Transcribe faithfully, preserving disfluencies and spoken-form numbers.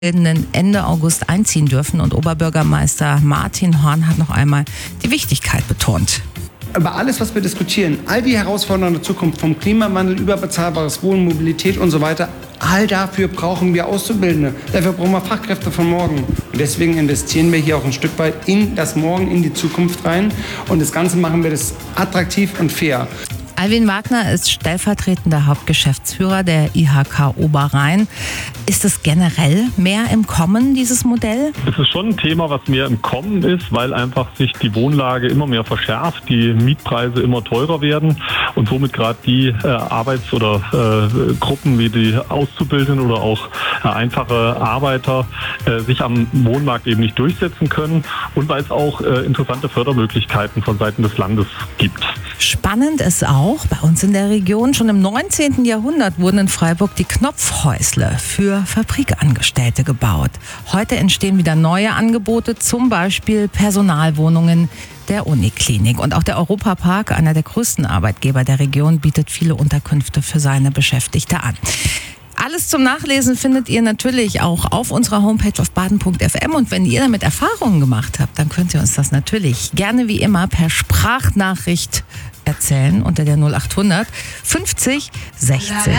Ende August einziehen dürfen. Und Oberbürgermeister Martin Horn hat noch einmal die Wichtigkeit betont. Über alles, was wir diskutieren, all die Herausforderungen der Zukunft, vom Klimawandel über bezahlbares Wohnen, Mobilität und so weiter, all dafür brauchen wir Auszubildende. Dafür brauchen wir Fachkräfte von morgen. Und deswegen investieren wir hier auch ein Stück weit in das Morgen, in die Zukunft rein. Und das Ganze machen wir das attraktiv und fair. Alwin Wagner ist stellvertretender Hauptgeschäftsführer der I H K Oberrhein. Ist es generell mehr im Kommen, dieses Modell? Es ist schon ein Thema, was mehr im Kommen ist, weil einfach sich die Wohnlage immer mehr verschärft, die Mietpreise immer teurer werden und somit gerade die äh, Arbeits- oder äh, Gruppen wie die Auszubildenden oder auch äh, einfache Arbeiter äh, sich am Wohnmarkt eben nicht durchsetzen können und weil es auch äh, interessante Fördermöglichkeiten von Seiten des Landes gibt. Spannend ist auch, bei uns in der Region, schon im neunzehnten Jahrhundert wurden in Freiburg die Knopfhäusle für Fabrikangestellte gebaut. Heute entstehen wieder neue Angebote, zum Beispiel Personalwohnungen der Uniklinik. Und auch der Europapark, einer der größten Arbeitgeber der Region, bietet viele Unterkünfte für seine Beschäftigte an. Alles zum Nachlesen findet ihr natürlich auch auf unserer Homepage auf baden punkt f m. Und wenn ihr damit Erfahrungen gemacht habt, dann könnt ihr uns das natürlich gerne wie immer per Sprachnachricht erzählen unter der null acht hundert fünfzig sechzig